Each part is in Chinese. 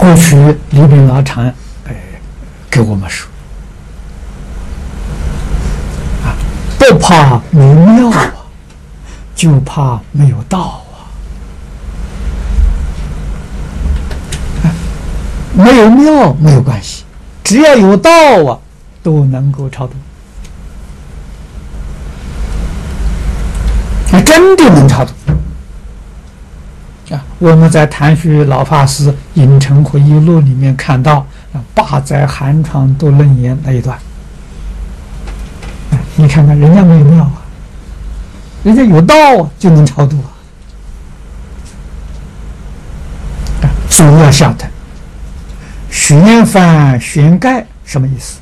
过去李炳老常给我们说啊，不怕没庙啊，就怕没有道啊。没有庙没有关系，只要有道啊，都能够超度。真的能超度啊！我们在谭旭老法师《影城回忆录》里面看到八载寒窗度楞严那一段，你看看人家没有庙啊，人家有道啊，就能超度啊！所以要晓得玄翻玄盖什么意思？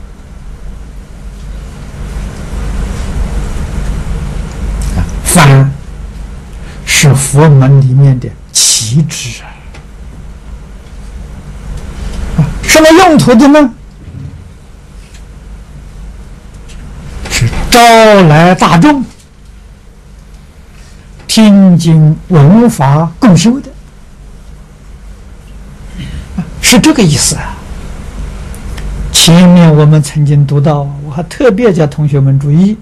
翻是佛门里面的旗帜啊，什么用途的呢？是招来大众听经闻法共修的，是这个意思啊。前面我们曾经读到，我还特别叫同学们注意。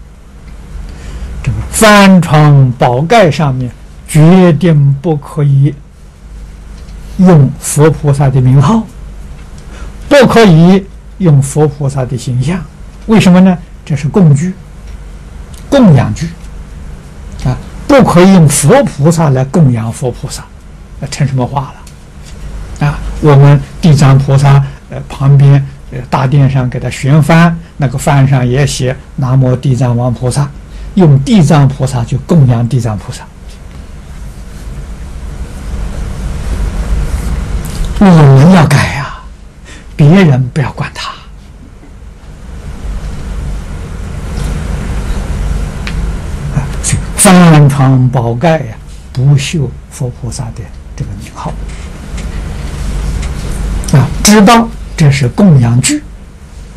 翻床宝盖上面决定不可以用佛菩萨的名号，不可以用佛菩萨的形象。为什么呢？这是供具、供养具啊，不可以用佛菩萨来供养佛菩萨，那成什么话了啊？我们地藏菩萨旁边大殿上给他悬幡，那个幡上也写南无地藏王菩萨。用地藏菩萨就供养地藏菩萨，我们要改啊，别人不要管他。翻床宝盖呀，不绣佛菩萨的这个名号啊，知道这是供养具。